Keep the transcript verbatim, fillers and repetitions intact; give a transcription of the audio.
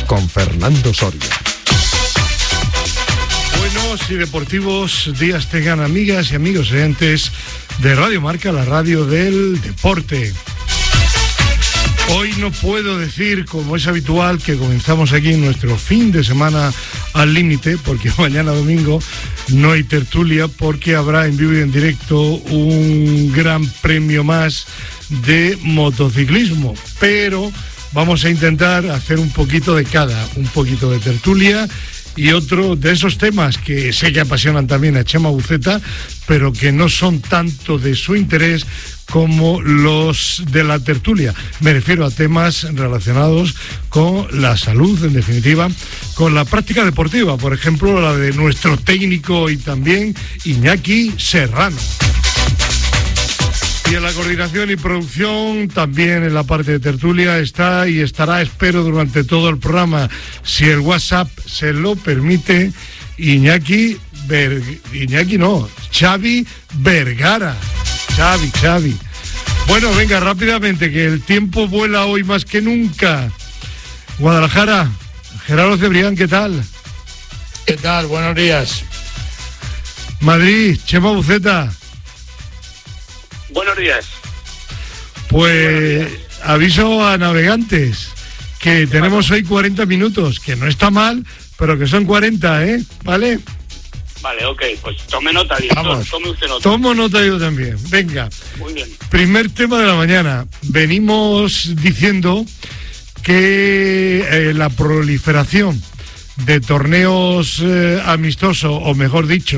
con Fernando Soria. Buenos y deportivos días tengan amigas y amigos oyentes de Radio Marca, la radio del deporte. Hoy no puedo decir, como es habitual, que comenzamos aquí nuestro fin de semana al límite, porque mañana domingo no hay tertulia, porque habrá en vivo y en directo un gran premio más de motociclismo. Pero vamos a intentar hacer un poquito de cada, un poquito de tertulia y otro de esos temas que sé que apasionan también a Chema Buceta, pero que no son tanto de su interés como los de la tertulia. Me refiero a temas relacionados con la salud, en definitiva, con la práctica deportiva, por ejemplo, la de nuestro técnico y también Iñaki Serrano. Y en la coordinación y producción, también en la parte de tertulia, está y estará, espero, durante todo el programa, si el WhatsApp se lo permite, Iñaki, Ver... Iñaki no, Xavi Vergara. Xavi, Xavi. Bueno, venga, rápidamente, que el tiempo vuela hoy más que nunca. Guadalajara, Gerardo Cebrián, ¿qué tal? ¿Qué tal? Buenos días. Madrid, Chema Buceta. Buenos días. Pues Buenos días. Aviso a navegantes que tenemos hoy cuarenta minutos, que no está mal, pero que son cuarenta, ¿eh? ¿Vale? Vale, ok, pues tome nota, director. Vamos. Tome usted nota. Tomo nota yo también. Venga. Muy bien. Primer tema de la mañana. Venimos diciendo que eh, la proliferación de torneos eh, amistosos, o mejor dicho,